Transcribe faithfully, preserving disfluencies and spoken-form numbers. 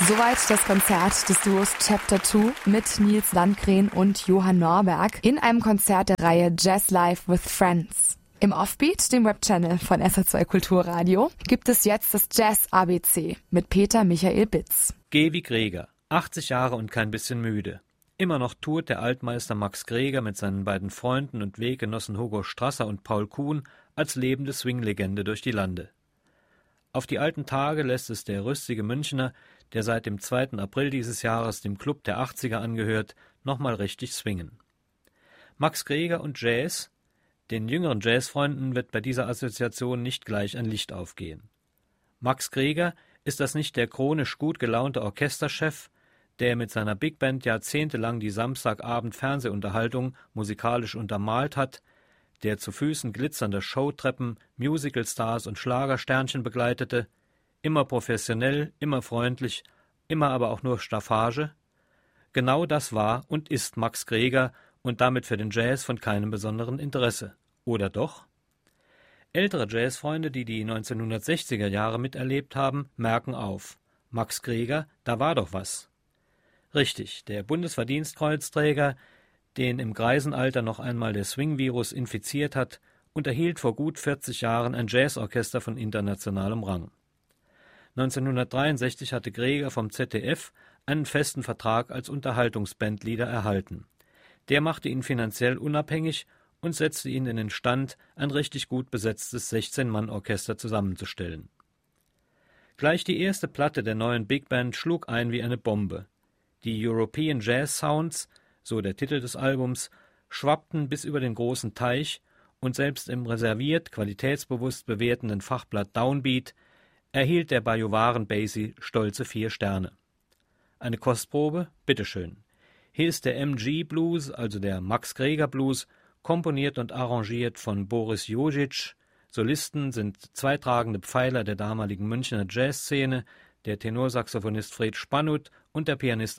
Soweit das Konzert des Duos Chapter zwei mit Nils Landgren und Johann Norberg in einem Konzert der Reihe Jazz Live with Friends. Im Offbeat, dem Webchannel von S R zwei Kulturradio, gibt es jetzt das Jazz A B C mit Peter Michael Bitz. G wie Greger, achtzig Jahre und kein bisschen müde. Immer noch tourt der Altmeister Max Greger mit seinen beiden Freunden und Weggenossen Hugo Strasser und Paul Kuhn als lebende Swing-Legende durch die Lande. Auf die alten Tage lässt es der rüstige Münchner, der seit dem zweiten April dieses Jahres dem Club der achtziger angehört, nochmal richtig swingen. Max Greger und Jazz, den jüngeren Jazzfreunden wird bei dieser Assoziation nicht gleich ein Licht aufgehen. Max Greger, ist das nicht der chronisch gut gelaunte Orchesterchef, der mit seiner Big Band jahrzehntelang die Samstagabend-Fernsehunterhaltung musikalisch untermalt hat, der zu Füßen glitzernder Showtreppen, Musicalstars und Schlagersternchen begleitete, immer professionell, immer freundlich, immer aber auch nur Staffage? Genau das war und ist Max Greger und damit für den Jazz von keinem besonderen Interesse. Oder doch? Ältere Jazzfreunde, die die neunzehnhundertsechziger Jahre miterlebt haben, merken auf. Max Greger, da war doch was. Richtig, der Bundesverdienstkreuzträger, den im Greisenalter noch einmal der Swing-Virus infiziert hat, unterhielt vor gut vierzig Jahren ein Jazzorchester von internationalem Rang. neunzehnhundertdreiundsechzig hatte Greger vom Z D F einen festen Vertrag als Unterhaltungsbandleader erhalten. Der machte ihn finanziell unabhängig und setzte ihn in den Stand, ein richtig gut besetztes sechzehn-Mann-Orchester zusammenzustellen. Gleich die erste Platte der neuen Big Band schlug ein wie eine Bombe. Die European Jazz Sounds, so der Titel des Albums, schwappten bis über den großen Teich und selbst im reserviert, qualitätsbewusst bewertenden Fachblatt Downbeat erhielt der Bajuwaren Basie stolze vier Sterne. Eine Kostprobe? Bitteschön. Hier ist der M G Blues, also der Max Greger Blues, komponiert und arrangiert von Boris Jojic. Solisten sind zwei tragende Pfeiler der damaligen Münchner Jazzszene, der Tenorsaxophonist Fred Spannut und der Pianist